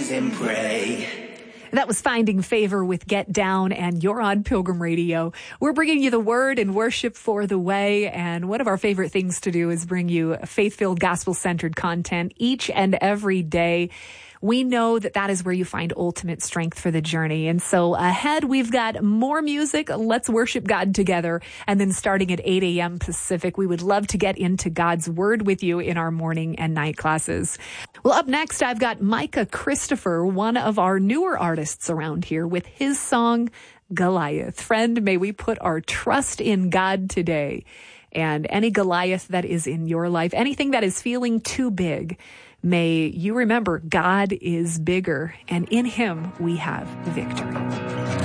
praise and pray. That was Finding Favor with Get Down, and you're on Pilgrim Radio. We're bringing you the word and worship for the way, and one of our favorite things to do is bring you faith-filled, gospel-centered content each and every day. We know that that is where you find ultimate strength for the journey. And so ahead, we've got more music. Let's worship God together. And then starting at 8 a.m. Pacific, we would love to get into God's Word with you in our morning and night classes. Well, up next, I've got Micah Christopher, one of our newer artists around here, with his song, Goliath. Friend, may we put our trust in God today. And any Goliath that is in your life, anything that is feeling too big, may you remember God is bigger, and in him we have victory.